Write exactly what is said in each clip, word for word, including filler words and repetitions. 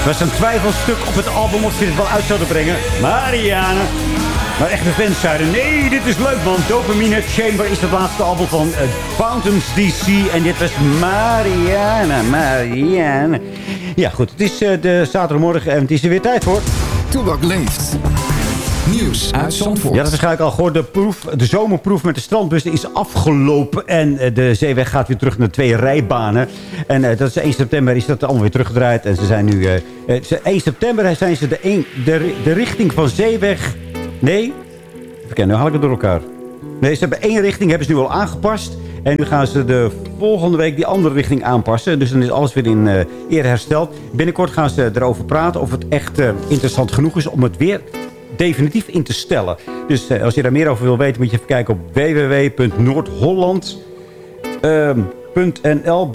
Het was een twijfelstuk op het album of je het wel uit zouden brengen. Marianne. Maar echte fans zeiden, nee, dit is leuk man. Dopamine Chamber is het laatste album van uh, Fountains D C. En dit was Marianne, Marianne. Ja goed, het is uh, de zaterdagmorgen en het is er weer tijd voor. Toebak leeft. Nieuws uit Zandvoort. Ja, dat is waarschijnlijk al gehoord. De, proef, de zomerproef met de strandbussen is afgelopen. En de zeeweg gaat weer terug naar twee rijbanen. En uh, dat is één september is dat allemaal weer teruggedraaid. En ze zijn nu... Uh, één september zijn ze de, een, de, de richting van zeeweg... Nee? Even kijken, nu haal ik het door elkaar. Nee, ze hebben één richting, hebben ze nu al aangepast. En nu gaan ze de volgende week die andere richting aanpassen. Dus dan is alles weer in uh, eer hersteld. Binnenkort gaan ze erover praten of het echt uh, interessant genoeg is om het weer... definitief in te stellen. Dus uh, als je daar meer over wil weten... moet je even kijken op w w w punt noordholland punt n l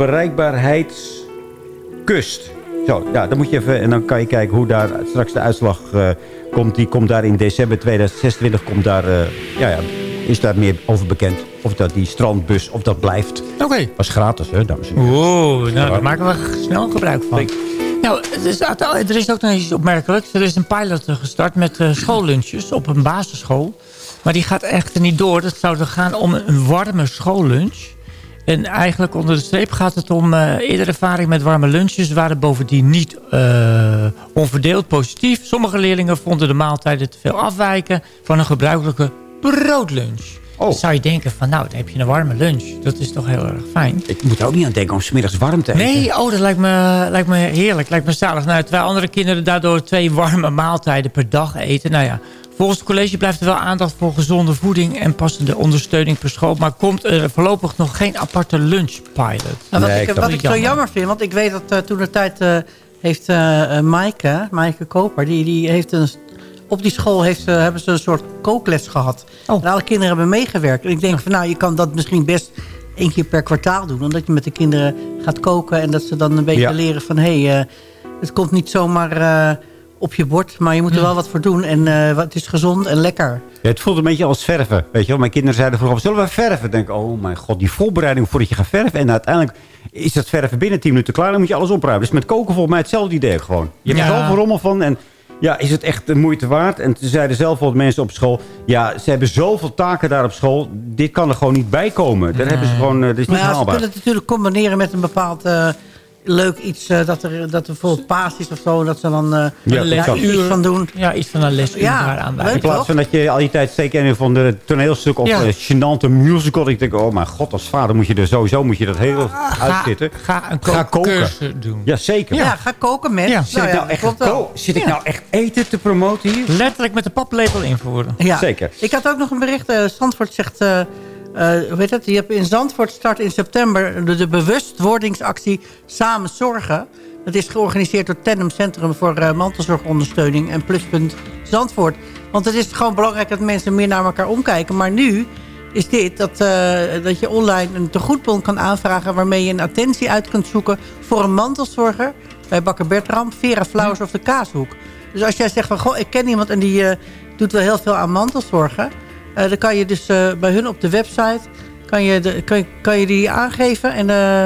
bereikbaarheidskust. Zo, ja, dan moet je even... en dan kan je kijken hoe daar straks de uitslag uh, komt. Die komt daar in december tweeduizend zesentwintig... Komt daar, uh, ja, ja, is daar meer over bekend. Of dat die strandbus, of dat blijft. Oké. Okay. Dat is gratis, hè, dames en heren. Wow, nou, daar maken we snel gebruik van. Nou, het is, er is ook nog iets opmerkelijks. Er is een pilot gestart met uh, schoollunches op een basisschool. Maar die gaat echter niet door. Het zou er gaan om een warme schoollunch. En eigenlijk onder de streep gaat het om... Uh, eerdere ervaring met warme lunches waren bovendien niet uh, onverdeeld positief. Sommige leerlingen vonden de maaltijden te veel afwijken van een gebruikelijke broodlunch. Oh. Dan zou je denken van, nou, dan heb je een warme lunch. Dat is toch heel erg fijn. Ik moet er ook niet aan denken om 's middags warm te eten. Nee, oh, dat lijkt me, lijkt me heerlijk. Lijkt me zalig. Nou, terwijl andere kinderen daardoor twee warme maaltijden per dag eten. Nou ja, volgens het college blijft er wel aandacht voor gezonde voeding... en passende ondersteuning per school. Maar komt er voorlopig nog geen aparte lunchpilot. Nou, wat nee, ik, ik wat ik zo jammer vind, want ik weet dat uh, toen de tijd... Uh, heeft uh, Maaike, Maaike Koper, die, die heeft een... Op die school heeft, uh, hebben ze een soort kookles gehad. Oh. En alle kinderen hebben meegewerkt. En ik denk van, nou, je kan dat misschien best één keer per kwartaal doen. Omdat je met de kinderen gaat koken. En dat ze dan een beetje ja. leren van, hé, hey, uh, het komt niet zomaar uh, op je bord. Maar je moet er wel wat voor doen. En uh, het is gezond en lekker. Ja, het voelt een beetje als verven. Weet je wel? Mijn kinderen zeiden vroeger, zullen we verven? Ik denk, oh mijn god, die voorbereiding voordat je gaat verven. En uiteindelijk is dat verven binnen tien minuten klaar. Dan moet je alles opruimen. Dus met koken volgens mij hetzelfde idee gewoon. Je hebt er ja. zoveel rommel van en... Ja, is het echt de moeite waard? En ze zeiden zelf wel mensen op school... Ja, ze hebben zoveel taken daar op school. Dit kan er gewoon niet bij komen. Daar hebben ze gewoon... Dat is niet maar ja, haalbaar. Ze kunnen het natuurlijk combineren met een bepaald... Uh, leuk iets uh, dat, er, dat er bijvoorbeeld paas is of zo. Dat ze dan uh, ja, ja, iets uur, van doen. Ja, iets van een lesuur ja, daaraan bij. In plaats van dat je al je tijd steekt in een van de toneelstuk of ja. een gênante musical. Ik denk, oh mijn god, als vader moet je er sowieso moet je dat heel ah, uitzitten. Ga, ga een ga koken doen. Ja, zeker. Ja, ja ga koken met. Ja. Zit, nou, ik, nou echt ko- zit ik ja. nou echt eten te promoten hier? Letterlijk met de paplepel invoeren. Ja. Zeker. Ik had ook nog een bericht. Uh, Zandvoort zegt... Uh, Uh, hoe heet het? Je hebt in Zandvoort start in september de, de bewustwordingsactie Samen Zorgen. Dat is georganiseerd door Tandem Centrum voor uh, mantelzorgondersteuning en Pluspunt Zandvoort. Want het is gewoon belangrijk dat mensen meer naar elkaar omkijken. Maar nu is dit dat, uh, dat je online een tegoedbon kan aanvragen... waarmee je een attentie uit kunt zoeken voor een mantelzorger... bij Bakker Bertram, Vera Flowers of de Kaashoek. Dus als jij zegt van, goh, ik ken iemand en die uh, doet wel heel veel aan mantelzorgen... Uh, dan kan je dus uh, bij hun op de website kan je, de, kan je, kan je die aangeven. En uh,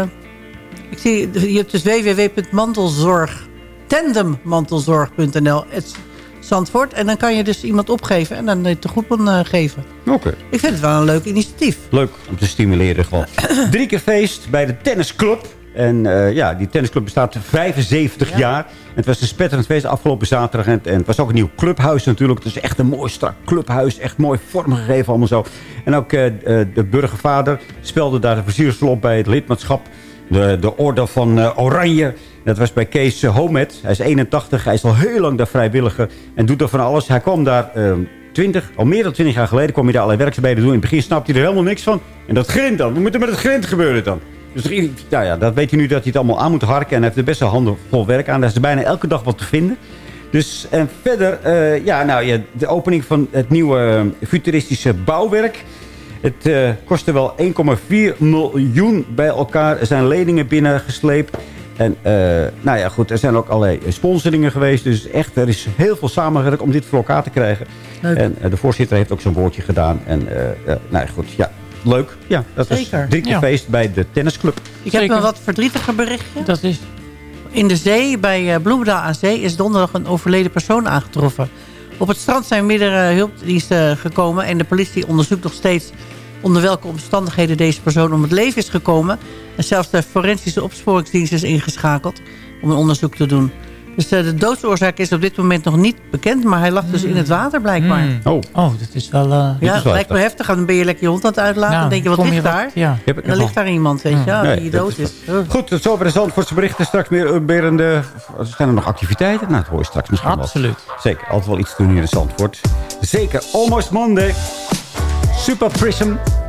ik zie, je hebt dus w w w punt mantelzorg tandemmantelzorg punt n l Zandvoort. En dan kan je dus iemand opgeven en dan de tegoedbon uh, geven. Oké. Okay. Ik vind het wel een leuk initiatief. Leuk om te stimuleren gewoon. Drie keer feest bij de tennisclub. En uh, ja, die tennisclub bestaat vijfenzeventig ja. jaar. En het was een spetterend feest afgelopen zaterdag. En, en het was ook een nieuw clubhuis natuurlijk. Het is echt een mooi strak clubhuis. Echt mooi vormgegeven allemaal zo. En ook uh, de burgervader speelde daar de versiersel op bij het lidmaatschap. De, de orde van uh, Oranje. Dat was bij Kees uh, Homet. Hij is eenentachtig. Hij is al heel lang daar vrijwilliger. En doet er van alles. Hij kwam daar... Uh, twintig, al meer dan twintig jaar geleden kwam hij daar allerlei werkzaamheden doen. In het begin snapte hij er helemaal niks van. En dat grind dan. Wat moet er met het grind gebeuren dan? Dus nou ja, dat weet hij nu dat hij het allemaal aan moet harken. En hij heeft er best wel handen vol werk aan. Daar is er bijna elke dag wat te vinden. Dus en verder, uh, ja, nou ja, de opening van het nieuwe uh, futuristische bouwwerk. Het uh, kostte wel één komma vier miljoen bij elkaar. Er zijn leningen binnengesleept. En uh, nou ja, goed, er zijn ook allerlei sponsoringen geweest. Dus echt, er is heel veel samengewerkt om dit voor elkaar te krijgen. Leuk. En uh, de voorzitter heeft ook zo'n woordje gedaan. En uh, uh, nou ja, goed, ja. Leuk. Ja, dat Zeker. is drie keer ja. feest bij de tennisclub. Ik Zeker. heb een wat verdrietiger berichtje. Dat is... In de zee, bij uh, Bloemendaal aan Zee, is donderdag een overleden persoon aangetroffen. Op het strand zijn meerdere hulpdiensten gekomen en de politie onderzoekt nog steeds onder welke omstandigheden deze persoon om het leven is gekomen. En zelfs de forensische opsporingsdienst is ingeschakeld om een onderzoek te doen. Dus uh, de doodsoorzaak is op dit moment nog niet bekend, maar hij lag dus in het water blijkbaar. Mm. Oh. oh, dat is wel... Uh... Ja, het lijkt me heftig. Dan ben je lekker je hond aan het uitlaten. Nou, dan denk je, wat ligt je daar? Wat, ja. Heb ik dan ligt daar iemand, weet je, ja, nee, die dood is. is. Goed, tot zover de Zandvoortse berichten. Straks meer, meer in de... Zijn er nog activiteiten? Nou, dat hoor je straks misschien wel. Absoluut. Zeker, altijd wel iets te doen hier in Zandvoort. Zeker, Almost Monday. Super Prism.